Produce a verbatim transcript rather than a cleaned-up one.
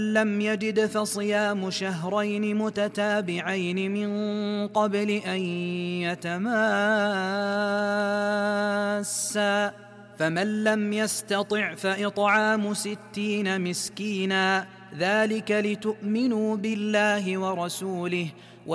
لم يجد فصيام شهرين متتابعين من قبل أن يتماسا، فمن لم يستطع فإطعام ستين مسكينا، ذلك لتؤمنوا بالله ورسوله